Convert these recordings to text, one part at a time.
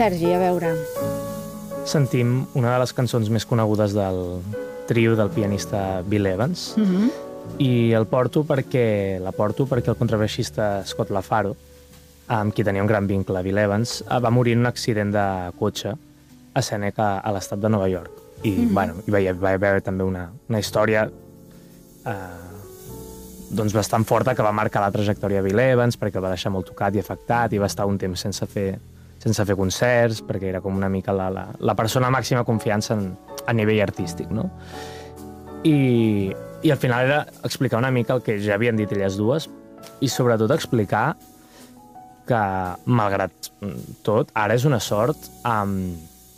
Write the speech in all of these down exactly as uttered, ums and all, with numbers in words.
Sergi, a veure. Sentim una de les cançons més conegudes del trio del pianista Bill Evans, Mhm. i el porto perquè, la porto perquè el contrabaixista Scott LaFaro, amb qui tenia un gran vincle, Bill Evans, va morir en un accident de cotxe a Seneca, a l'estat de Nova York. I, Mhm. bueno, hi va, hi va haver també una, una història eh, doncs bastant forta que va marcar la trajectòria de Bill Evans, perquè el va deixar molt tocat i afectat, i va estar un temps sense fer, sense fer concerts, perquè era com una mica la, la, la persona de màxima confiança en, a nivell artístic, no? I, I al final era explicar una mica el que ja havien dit elles dues, i sobretot explicar que, malgrat tot, ara és una sort amb,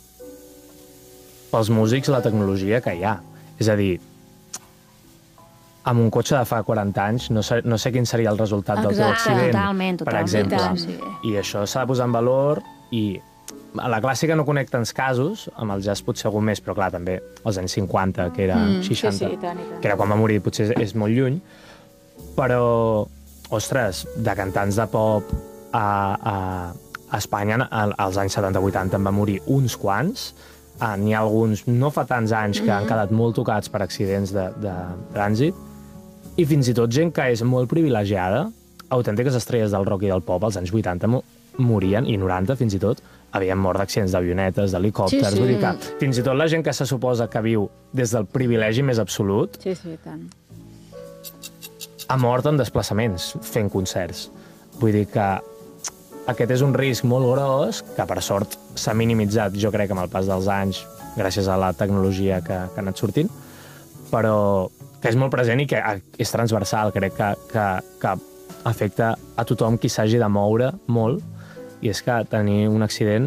pels músics la tecnologia que hi ha. És a dir, amb un cotxe de fa quaranta anys no sé, no sé quin seria el resultat del teu accident, totalment, per totalment, exemple. tant, sí. I això s'ha de posar en valor, i a la clàssica no connecta tants casos, amb el jazz potser algun més, però clar, també als anys cinquanta, que era Mm, seixanta, sí, sí, i tant, i tant. que era quan va morir, potser és, és molt lluny, però, ostres, de cantants de pop a, a, a Espanya, a, als anys setanta vuitanta en va morir uns quants, ah, n'hi ha alguns no fa tants anys que han quedat molt tocats per accidents de, de trànsit, i fins i tot gent que és molt privilegiada, autèntiques estrelles del rock i del pop, als anys vuitanta mo morien, i noranta fins i tot, havien mort d'accidents d'avionetes, d'helicòpters, Sí, sí. vull dir que fins i tot la gent que se suposa que viu des del privilegi més absolut Sí, sí, i tant. ha mort en desplaçaments fent concerts. Vull dir que aquest és un risc molt gros que, per sort, s'ha minimitzat, jo crec, amb el pas dels anys, gràcies a la tecnologia que, que ha anat sortint, però que és molt present i que és transversal. Crec que, que, que afecta a tothom qui s'hagi de moure molt, i és que tenir un accident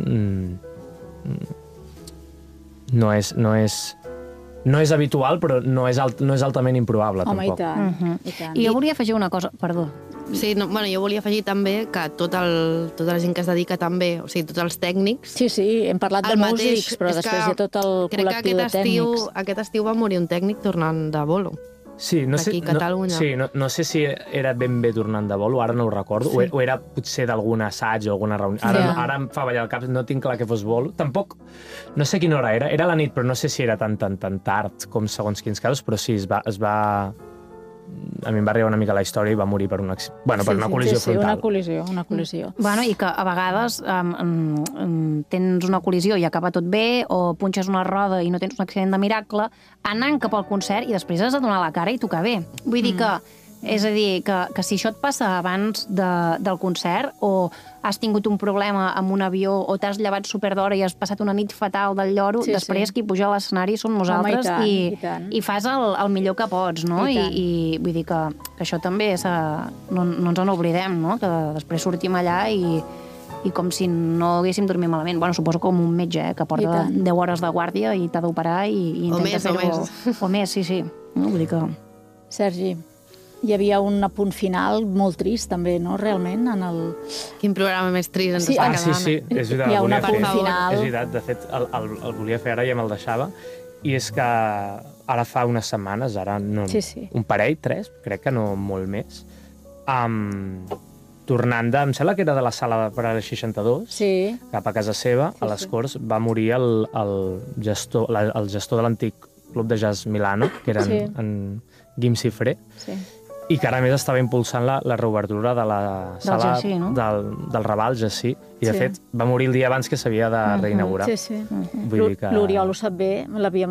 no és, no és, no és habitual, però no és, alt, no és altament improbable, Home, tampoc. i tant, Uh -huh. i tant. I jo volia afegir una cosa, perdó. Sí, no, bueno, jo volia afegir també que tot el, tota la gent que es dedica també, o sigui, tots els tècnics... Sí, sí, hem parlat de el mateix, músics, però és després que hi ha tot el crec que col·lectiu aquest de estiu, tècnics. aquest estiu va morir un tècnic tornant de bolo. Sí, no sé, Aquí a Catalunya. No, sí, no, no sé si era ben bé tornant de bolo, ara no ho recordo, sí. o, o era potser d'algun assaig o alguna reunió. Ara, Ja. ara em fa ballar el cap, no tinc clar que fos bolo. Tampoc, no sé quina hora era, era a la nit, però no sé si era tan, tan, tan tard com segons quins casos, però sí, es va... Es va... A mi em va arribar una mica la història i va morir per una, bueno, per Sí, una sí, col·lisió sí, sí, frontal. una col·lisió, una col·lisió. Bueno, i que a vegades um, um, um, tens una col·lisió i acaba tot bé, o punxes una roda i no tens un accident de miracle, anant cap al concert i després has de donar la cara i tocar bé. Vull dir que, és a dir, que, que si això et passa abans de, del concert, o has tingut un problema amb un avió, o t'has llevat superd'hora i has passat una nit fatal del lloro, Sí, després sí. qui puja a l'escenari som nosaltres. Home, i tant, i, i tant. i fas el, el millor que pots, no? I I, tant. i vull dir que, que això també no, no ens en oblidem, no? Que després sortim allà i i com si no haguéssim dormit malament. Bueno, suposo com un metge, eh, que I porta tant. deu hores de guàrdia i t'ha d'operar i, i O intenta més, o fer-ho... més. O més, sí, sí. No, vull dir que... Sergi, hi havia un apunt final molt trist, també, no?, realment, en el... Quin programa més trist ens Sí, està Ah, quedant. sí, sí, és veritat, Hi ha el un volia apunt fer. final. És veritat, de fet, el, el, el volia fer ara i ja me'l deixava. I és que ara fa unes setmanes, ara no, Sí, sí. un parell, tres, crec que no molt més, um, tornant de, em sembla que era de la sala per a la seixanta-dos, Sí, cap a casa seva, Sí, a les sí. Corts, va morir el, el, gestor, la, el gestor de l'antic club de jazz Milano, que era Sí. en, en Guim Cifré, sí. i que ara a més estava impulsant la, la reobertura de la sala Jassí, no? del, del Raval Jassí. I, de Sí. fet, va morir el dia abans que s'havia de reinaugurar. Sí, sí. Vull dir que... L'Oriol ho sap bé, l'havíem